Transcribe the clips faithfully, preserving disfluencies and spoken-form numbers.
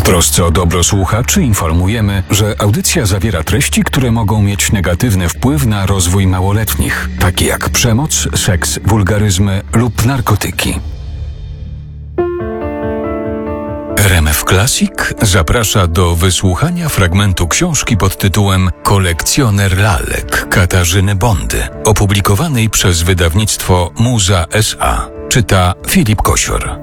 trosce o dobro słuchaczy informujemy, że audycja zawiera treści, które mogą mieć negatywny wpływ na rozwój małoletnich, takie jak przemoc, seks, wulgaryzmy lub narkotyki. R M F Classic zaprasza do wysłuchania fragmentu książki pod tytułem Kolekcjoner lalek Katarzyny Bondy, opublikowanej przez wydawnictwo Muza S A. Czyta Filip Kosior.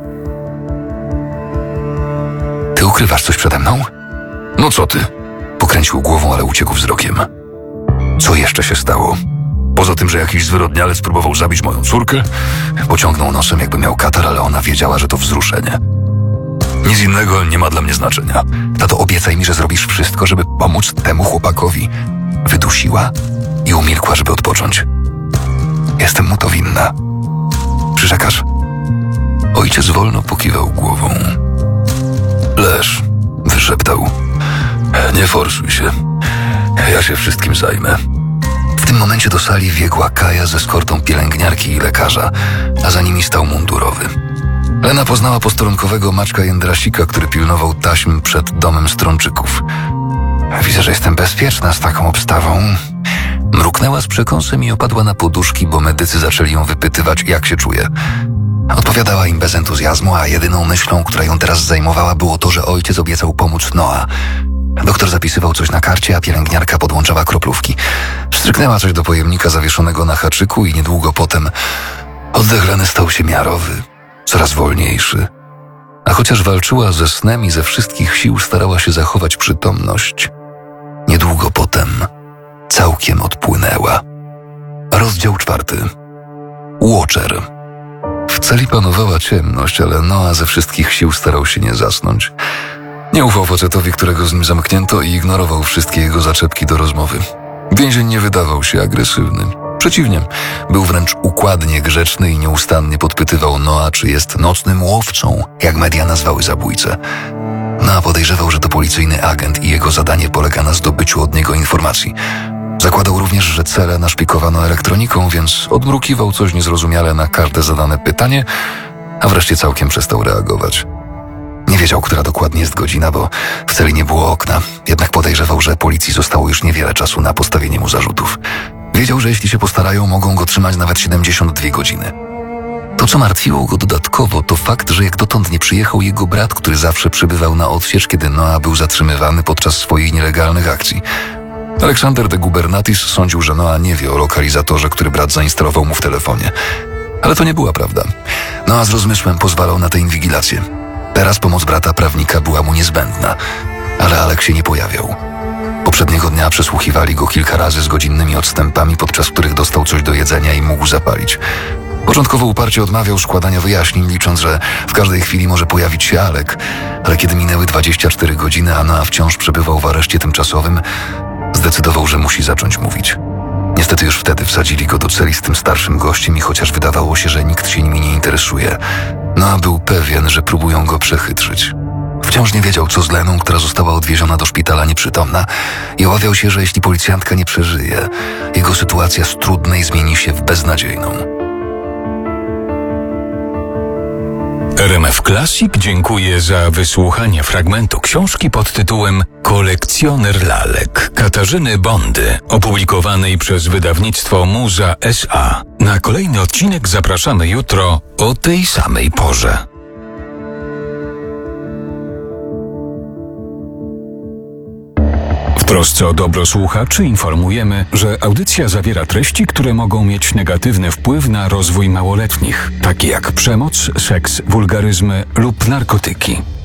Ty ukrywasz coś przede mną? No co ty? Pokręcił głową, ale uciekł wzrokiem. Co jeszcze się stało? Poza tym, że jakiś zwyrodnialec próbował zabić moją córkę, pociągnął nosem, jakby miał katar, ale ona wiedziała, że to wzruszenie. Nic innego nie ma dla mnie znaczenia. Tato, obiecaj mi, że zrobisz wszystko, żeby pomóc temu chłopakowi. Wydusiła i umilkła, żeby odpocząć. Jestem mu to winna. Przyrzekasz? Ojciec wolno pokiwał głową. Leż, wyszeptał. Nie forsuj się. Ja się wszystkim zajmę. W tym momencie do sali wbiegła Kaja ze eskortą pielęgniarki i lekarza, a za nimi stał mundurowy. Lena poznała posterunkowego Maćka Jędrasika, który pilnował taśm przed domem Strączyków. Widzę, że jestem bezpieczna z taką obstawą. Mruknęła z przekąsem i opadła na poduszki, bo medycy zaczęli ją wypytywać, jak się czuje. Odpowiadała im bez entuzjazmu, a jedyną myślą, która ją teraz zajmowała, było to, że ojciec obiecał pomóc Noa. Doktor zapisywał coś na karcie, a pielęgniarka podłączała kroplówki. Stryknęła coś do pojemnika zawieszonego na haczyku i niedługo potem oddech Leny stał się miarowy, coraz wolniejszy. A chociaż walczyła ze snem i ze wszystkich sił starała się zachować przytomność, niedługo potem całkiem odpłynęła. Rozdział czwarty. Watcher. W celi panowała ciemność, ale Noa ze wszystkich sił starał się nie zasnąć. Nie ufał facetowi, którego z nim zamknięto, i ignorował wszystkie jego zaczepki do rozmowy. Więzień nie wydawał się agresywny. Przeciwnie, był wręcz układnie grzeczny i nieustannie podpytywał Noa, czy jest nocnym łowcą, jak media nazwały zabójcę. Noa podejrzewał, że to policyjny agent i jego zadanie polega na zdobyciu od niego informacji. Zakładał również, że cele naszpikowano elektroniką, więc odmrukiwał coś niezrozumiale na każde zadane pytanie, a wreszcie całkiem przestał reagować. Nie wiedział, która dokładnie jest godzina, bo w celi nie było okna, jednak podejrzewał, że policji zostało już niewiele czasu na postawienie mu zarzutów. Wiedział, że jeśli się postarają, mogą go trzymać nawet siedemdziesiąt dwie godziny. To, co martwiło go dodatkowo, to fakt, że jak dotąd nie przyjechał jego brat, który zawsze przybywał na odsiecz, kiedy Noa był zatrzymywany podczas swoich nielegalnych akcji. Aleksander de Gubernatis sądził, że Noa nie wie o lokalizatorze, który brat zainstalował mu w telefonie. Ale to nie była prawda. Noa z rozmysłem pozwalał na tę inwigilację. Teraz pomoc brata prawnika była mu niezbędna, ale Alek się nie pojawiał. Poprzedniego dnia przesłuchiwali go kilka razy z godzinnymi odstępami, podczas których dostał coś do jedzenia i mógł zapalić. Początkowo uparcie odmawiał składania wyjaśnień, licząc, że w każdej chwili może pojawić się Alek, ale kiedy minęły dwadzieścia cztery godziny, a Noa wciąż przebywał w areszcie tymczasowym, zdecydował, że musi zacząć mówić. Niestety już wtedy wsadzili go do celi z tym starszym gościem i chociaż wydawało się, że nikt się nimi nie interesuje, Noa był pewien, że próbują go przechytrzyć. Wciąż nie wiedział, co z Leną, która została odwieziona do szpitala nieprzytomna, i obawiał się, że jeśli policjantka nie przeżyje, jego sytuacja z trudnej zmieni się w beznadziejną. R M F Classic dziękuję za wysłuchanie fragmentu książki pod tytułem Kolekcjoner lalek Katarzyny Bondy, opublikowanej przez wydawnictwo Muza S A. Na kolejny odcinek zapraszamy jutro o tej samej porze. W trosce o dobro słuchaczy informujemy, że audycja zawiera treści, które mogą mieć negatywny wpływ na rozwój małoletnich, takie jak przemoc, seks, wulgaryzmy lub narkotyki.